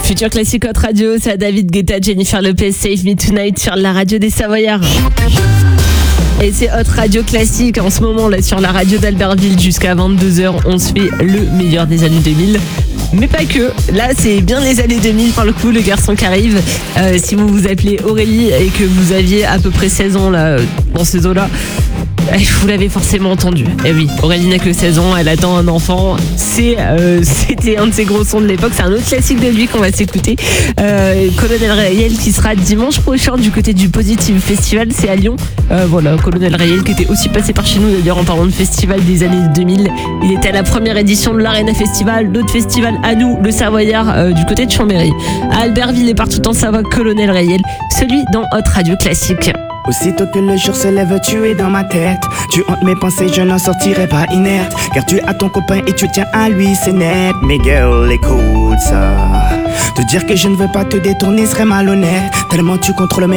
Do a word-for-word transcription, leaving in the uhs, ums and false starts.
Futur Classique Hot Radio, c'est à David Guetta, Jennifer Lopez, Save Me Tonight sur la radio des Savoyards. Et c'est Hot Radio Classique en ce moment là sur la radio d'Albertville jusqu'à vingt-deux heures. On se fait le meilleur des années deux mille. Mais pas que, là c'est bien les années deux mille par le coup, le garçon qui arrive. Euh, si vous vous appelez Aurélie et que vous aviez à peu près seize ans là, dans ces eaux-là, vous l'avez forcément entendu. Et oui, Aurélie n'a que seize ans, elle attend un enfant. C'est, euh, c'était un de ses gros sons de l'époque. C'est un autre classique de lui qu'on va s'écouter. Euh, Colonel Rayel qui sera dimanche prochain du côté du Positive Festival, c'est à Lyon. Euh, voilà, Colonel Rayel qui était aussi passé par chez nous d'ailleurs en parlant de festival des années deux mille. Il était à la première édition de l'Arena Festival, l'autre festival à nous, le Savoyard, euh, du côté de Chambéry. À Albertville et partout en Savoie, Colonel Rayel, celui dans Hot Radio Classique. Aussitôt que le jour se lève, tu es dans ma tête. Tu hantes mes pensées, je n'en sortirai pas inerte. Car tu as ton copain et tu tiens à lui, c'est net. Mais girl, écoute ça. Te dire que je ne veux pas te détourner serait malhonnête. Tellement tu contrôles mes